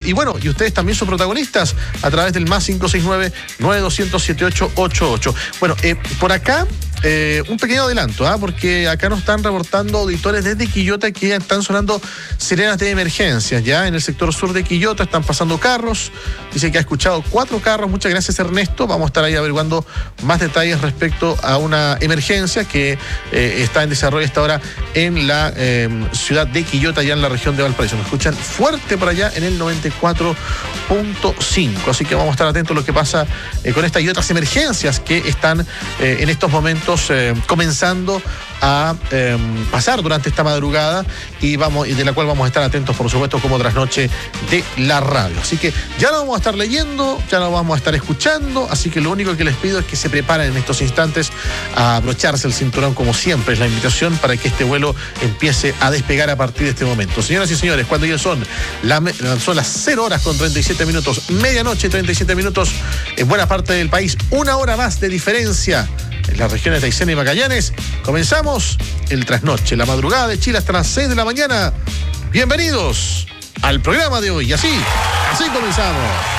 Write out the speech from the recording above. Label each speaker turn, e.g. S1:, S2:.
S1: Y bueno, y ustedes también son protagonistas a través del más 569-9200-7888. Bueno, por acá, un pequeño adelanto, porque acá nos están reportando auditores desde Quillota que están sonando sirenas de emergencia. Ya en el sector sur de Quillota están pasando carros. Dice que ha escuchado 4 carros. Muchas gracias, Ernesto. Vamos a estar ahí averiguando más detalles respecto a una emergencia que está en desarrollo hasta ahora en la ciudad de Quillota, ya en la región de Valparaíso. Nos escuchan fuerte por allá en el 94.5. Así que vamos a estar atentos a lo que pasa con esta y otras emergencias que están en estos momentos comenzando a pasar durante esta madrugada y de la cual vamos a estar atentos, por supuesto, como trasnoche de la radio. Así que ya lo vamos a estar leyendo, ya lo vamos a estar escuchando, así que lo único que les pido es que se preparen en estos instantes a abrocharse el cinturón, como siempre es la invitación para que este vuelo empiece a despegar a partir de este momento. Señoras y señores, cuando ya son las 0:37, medianoche 37 minutos en buena parte del país, 1 hora más de diferencia en las regiones de Aysén y Magallanes, comenzamos el trasnoche, la madrugada de Chile hasta las 6 de la mañana. Bienvenidos al programa de hoy. Y así comenzamos.